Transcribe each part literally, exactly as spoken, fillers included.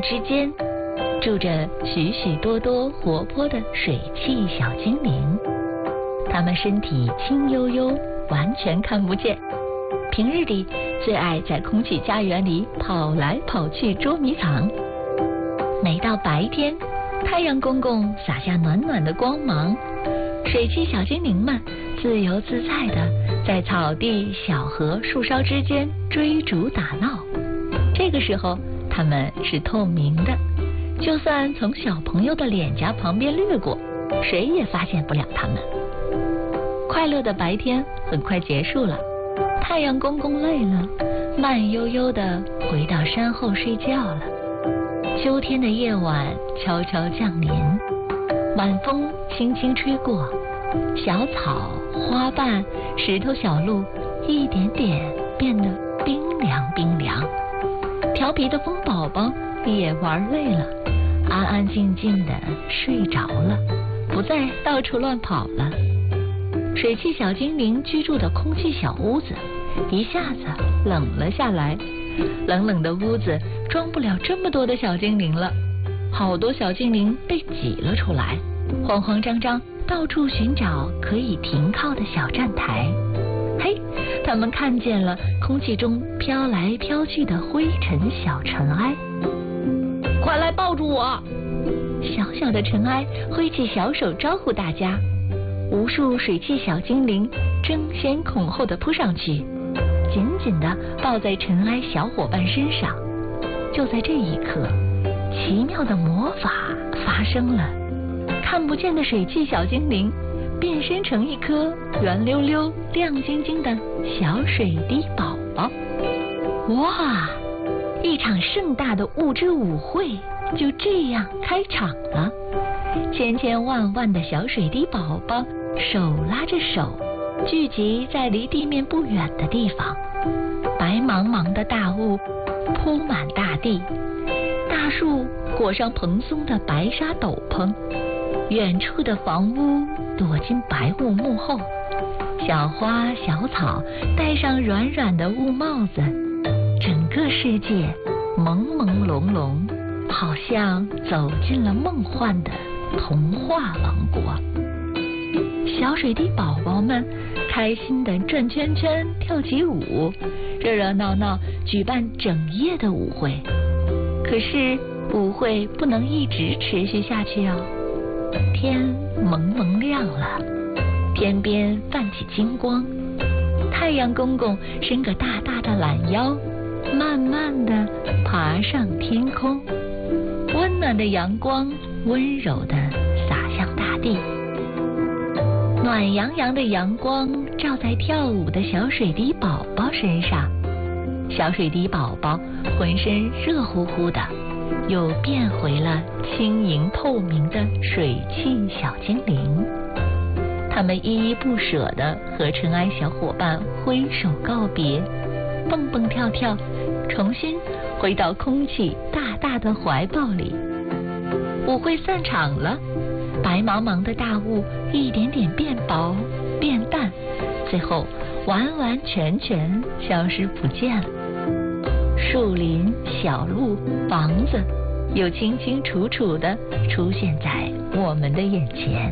之间，住着许许多多活泼的水汽小精灵。它们身体轻悠悠，完全看不见。平日里最爱在空气家园里跑来跑去捉迷藏。每到白天，太阳公公洒下暖暖的光芒，水汽小精灵们自由自在地在草地、小河、树梢之间追逐打闹。这个时候，它们是透明的，就算从小朋友的脸颊旁边掠过，谁也发现不了它们。快乐的白天很快结束了，太阳公公累了，慢悠悠地回到山后睡觉了。秋天的夜晚悄悄降临，晚风轻轻吹过，小草、花瓣、石头小路一点点变得冰凉冰凉。调皮的风宝宝也玩累了，安安静静地睡着了，不再到处乱跑了。水汽小精灵居住的空气小屋子一下子冷了下来，冷冷的屋子装不了这么多的小精灵了，好多小精灵被挤了出来，慌慌张张到处寻找可以停靠的小站台。嘿，他们看见了空气中飘来飘去的灰尘小尘埃，快来抱住我！小小的尘埃挥起小手招呼大家，无数水汽小精灵争先恐后地扑上去，紧紧地抱在尘埃小伙伴身上。就在这一刻，奇妙的魔法发生了，看不见的水汽小精灵变身成一颗圆溜溜、亮晶晶的小水滴宝宝。哇！一场盛大的物质舞会就这样开场了。千千万万的小水滴宝宝手拉着手，聚集在离地面不远的地方。白茫茫的大雾铺满大地，大树裹上蓬松的白纱斗篷，远处的房屋躲进白雾幕后，小花小草戴上软软的雾帽子，整个世界朦朦胧胧，好像走进了梦幻的童话王国。小水滴宝宝们开心地转圈圈，跳起舞，热热闹闹举办整夜的舞会。可是舞会不能一直持续下去哦。天蒙蒙亮了，天边泛起金光，太阳公公伸个大大的懒腰，慢慢地爬上天空。温暖的阳光温柔地洒向大地，暖洋洋的阳光照在跳舞的小水滴宝宝身上，小水滴宝宝浑身热乎乎的，又变回了轻盈透明的水汽小精灵。他们依依不舍地和尘埃小伙伴挥手告别，蹦蹦跳跳，重新回到空气大大的怀抱里。舞会散场了，白茫茫的大雾一点点变薄变淡，最后完完全全消失不见了。树林、小路、房子又清清楚楚地出现在我们的眼前。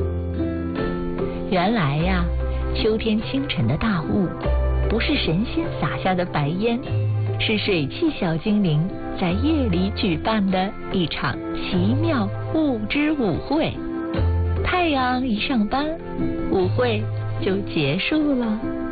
原来呀，秋天清晨的大雾不是神仙洒下的白烟，是水汽小精灵在夜里举办的一场奇妙物之舞会。太阳一上班，舞会就结束了。